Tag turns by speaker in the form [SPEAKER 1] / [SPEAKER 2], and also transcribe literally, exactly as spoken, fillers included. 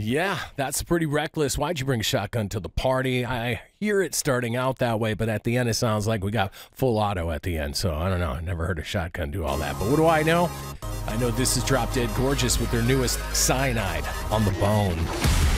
[SPEAKER 1] Yeah, that's pretty reckless. Why'd you bring a shotgun to the party? I hear it starting out that way, but at the end it sounds like we got full auto at the end. So I don't know. I never heard a shotgun do all that. But what do I know? I know this is Drop Dead Gorgeous with their newest Cyanide on the Bone.